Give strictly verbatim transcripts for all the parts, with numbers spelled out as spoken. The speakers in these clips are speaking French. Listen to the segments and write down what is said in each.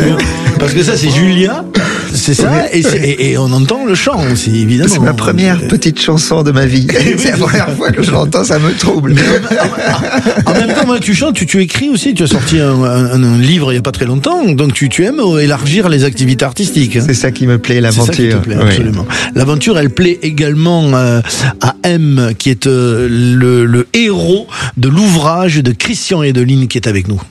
Parce que ça, c'est Julia, c'est ça, oui, et, c'est, et, et on entend le chant aussi, évidemment. C'est ma première petite chanson de ma vie. C'est la première fois que je l'entends, ça me trouble. Mais en, en, en même temps, moi, tu chantes, tu, tu écris aussi, tu as sorti un, un, un livre il n'y a pas très longtemps, donc tu, tu aimes élargir les activités artistiques. Hein. C'est ça qui me plaît, l'aventure. C'est ça qui te plaît, absolument. Oui. L'aventure, elle plaît également euh, à M, qui est euh, le, le héros de l'ouvrage de Christian Edeline, qui est avec nous.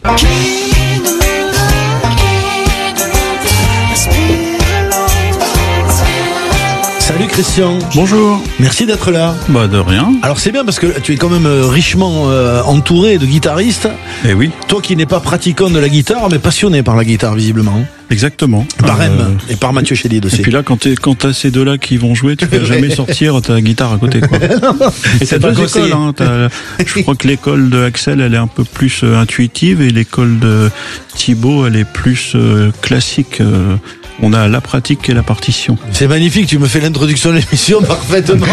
Salut Christian. Bonjour. Merci d'être là. Bah de rien. Alors c'est bien parce que tu es quand même richement euh, entouré de guitaristes. Eh oui. Toi qui n'es pas pratiquant de la guitare, mais passionné par la guitare visiblement. Exactement. Par M euh... et par Mathieu Chédid aussi. Et puis là, quand, t'es, quand t'as ces deux-là qui vont jouer, tu vas jamais sortir ta guitare à côté, quoi. Et c'est deux écoles, hein. T'as, je crois que l'école de Axel, elle est un peu plus euh, intuitive, et l'école de Thibaut, elle est plus euh, classique. Euh, on a la pratique et la partition. C'est magnifique, tu me fais l'introduction de l'émission parfaitement.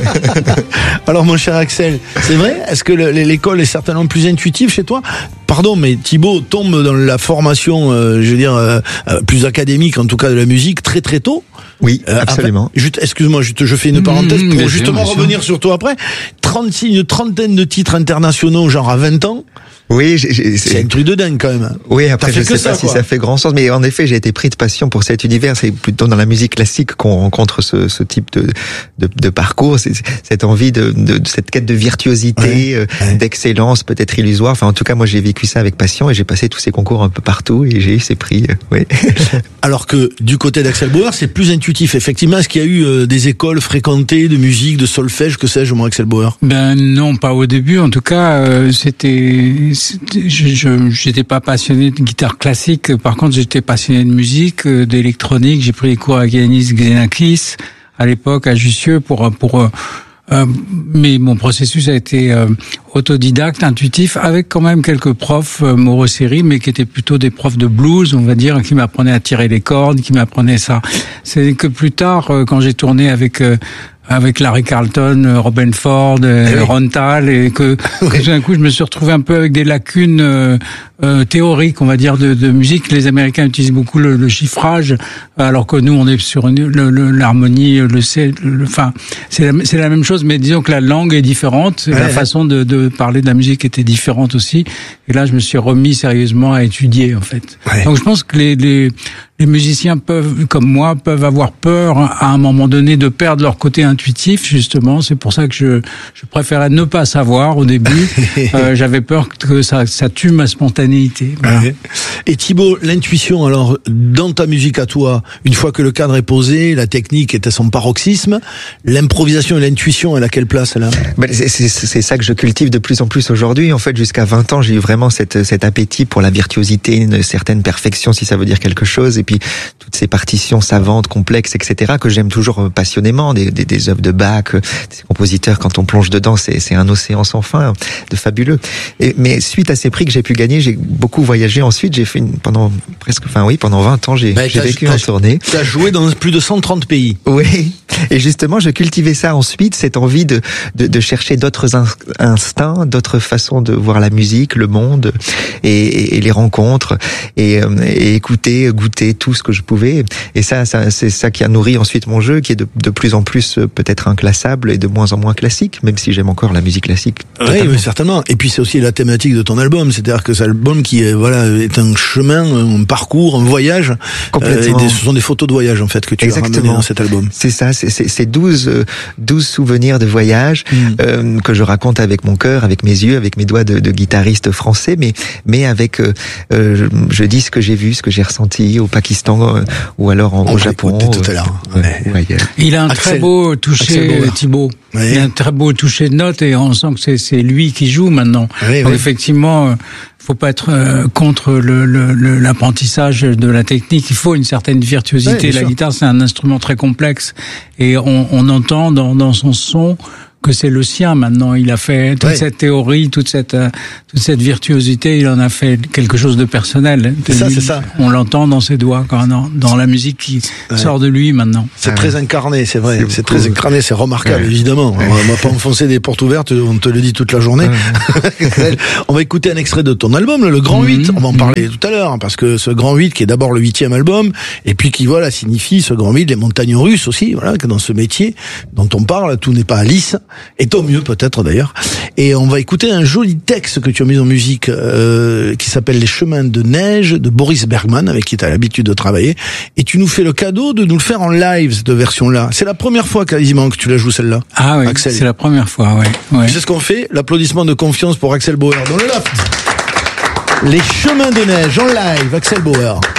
Alors mon cher Axel, c'est vrai? Est-ce que le, l'école est certainement plus intuitive chez toi? Pardon, mais Thibaut tombe dans la formation, euh, je veux dire, euh, plus académique, en tout cas de la musique, très très tôt. Oui, euh, absolument. Après, juste, excuse-moi, je, te, je fais une parenthèse mmh, pour bien justement sûr, revenir sur toi après. trente-six, une trentaine de titres internationaux, genre à vingt ans. Oui, j'ai, j'ai, c'est... c'est un truc de dingue quand même. Oui, après je sais ça, pas quoi. si ça fait grand sens, mais en effet j'ai été pris de passion pour cet univers. C'est plutôt dans la musique classique qu'on rencontre ce, ce type de, de, de parcours, c'est, cette envie de, de, de cette quête de virtuosité, ouais, euh, ouais. d'excellence, peut-être illusoire. Enfin, en tout cas, moi j'ai vécu ça avec passion et j'ai passé tous ces concours un peu partout et j'ai eu ces prix. Euh, oui. Alors que du côté d'Axel Bauer, c'est plus intuitif. Effectivement, est-ce qu'il y a eu euh, des écoles fréquentées de musique, de solfège, que sais-je, moi, Axel Bauer? Ben non, pas au début. En tout cas, euh, c'était, c'était je, je j'étais pas passionné de guitare classique. Par contre, j'étais passionné de musique, euh, d'électronique. J'ai pris des cours à Yanis Xenakis à l'époque à Jussieu pour pour euh, euh, mais mon processus a été euh, autodidacte, intuitif, avec quand même quelques profs euh, Moroseri, mais qui étaient plutôt des profs de blues, on va dire, qui m'apprenaient à tirer les cordes, qui m'apprenaient ça. C'est que plus tard, euh, quand j'ai tourné avec euh, avec Larry Carlton, Robin Ford, euh, Ron Tal, et que tout d'un coup je me suis retrouvé un peu avec des lacunes euh, euh, théoriques, on va dire, de, de musique. Les Américains utilisent beaucoup le, le chiffrage, alors que nous on est sur une, le, le, l'harmonie, le C, le, enfin c'est la, c'est la même chose, mais disons que la langue est différente, ouais, la ouais. façon de, de parler de la musique était différente aussi. Et là je me suis remis sérieusement à étudier en fait. Ouais. Donc je pense que les, les les musiciens peuvent, comme moi, peuvent avoir peur à un moment donné de perdre leur côté intuitif, justement. C'est pour ça que je, je préférais ne pas savoir au début. euh, j'avais peur que ça, ça tue ma spontanéité. Voilà. Ouais. Et Thibaut, l'intuition, alors, dans ta musique à toi, une fois que le cadre est posé, la technique est à son paroxysme, l'improvisation et l'intuition, elle a quelle place, là? Ben, c'est, c'est, c'est ça que je cultive de plus en plus aujourd'hui. En fait, jusqu'à vingt ans, j'ai eu vraiment cette, cet appétit pour la virtuosité, une certaine perfection, si ça veut dire quelque chose. Et puis toutes ces partitions savantes, complexes, et cetera, que j'aime toujours passionnément, des, des, des œuvres de Bach, des compositeurs, quand on plonge dedans, c'est, c'est un océan sans fin, de fabuleux. Et, mais suite à ces prix que j'ai pu gagner, j'ai beaucoup voyagé ensuite, j'ai fait une, pendant presque, enfin oui, pendant vingt ans, j'ai, bah, j'ai vécu en tournée. Tu as joué dans plus de cent trente pays. Oui. Et justement, je cultivais ça ensuite, cette envie de, de, de chercher d'autres instincts, d'autres façons de voir la musique, le monde, et, et, et les rencontres, et, et écouter, goûter tout ce que je pouvais. Et ça, ça, c'est ça qui a nourri ensuite mon jeu, qui est de, de plus en plus peut-être inclassable et de moins en moins classique, même si j'aime encore la musique classique. Oui, oui, certainement. Et puis c'est aussi la thématique de ton album, c'est-à-dire que c'est un album qui est, voilà, est un chemin, un parcours, un voyage. Complètement. Euh, et des, ce sont des photos de voyage en fait que tu Exactement. as ramenées dans cet album. C'est ça, c'est, c'est, c'est douze, douze souvenirs de voyage mm. euh, que je raconte avec mon cœur, avec mes yeux, avec mes doigts de, de guitariste français, mais mais avec, euh, je, je dis ce que j'ai vu, ce que j'ai ressenti au Pakistan euh, ou alors en, au Japon. Tout à l'heure. Ou, ouais. ou ailleurs. Il a un Axel, très beau toucher, Thibaut. Oui. Il a un très beau toucher de notes et on sent que c'est, c'est lui qui joue maintenant. Oui, Donc oui. effectivement, faut pas être euh, contre le, le, le, l'apprentissage de la technique. Il faut une certaine virtuosité. Oui, la sûr. guitare, c'est un instrument très complexe et on, on entend dans, dans son son que c'est le sien maintenant. Il a fait toute ouais. cette théorie, toute cette euh, toute cette virtuosité, il en a fait quelque chose de personnel. C'est ça, c'est ça. On l'entend dans ses doigts, quand dans, dans la musique qui ouais. sort de lui maintenant. C'est ah, très incarné, c'est vrai. C'est, c'est très incarné, c'est remarquable, ouais. évidemment. Ouais. On va pas enfoncer des portes ouvertes, on te le dit toute la journée. Ouais. On va écouter un extrait de ton album, le Grand huit. On va en parler tout à l'heure, hein, parce que ce Grand huit, qui est d'abord le huitième album, et puis qui, voilà, signifie, ce Grand huit, les montagnes russes aussi, voilà, que dans ce métier dont on parle, tout n'est pas lisse, et tant mieux peut-être d'ailleurs. Et on va écouter un joli texte que tu as mis en musique, euh, qui s'appelle Les chemins de neige, de Boris Bergman, avec qui tu as l'habitude de travailler, et tu nous fais le cadeau de nous le faire en live, cette version-là. C'est la première fois quasiment que tu la joues, celle-là. Ah oui, Axel. C'est la première fois, ouais. ouais. Tu sais ce qu'on fait? L'applaudissement de confiance pour Axel Bauer dans le loft. Les chemins de neige en live, Axel Bauer.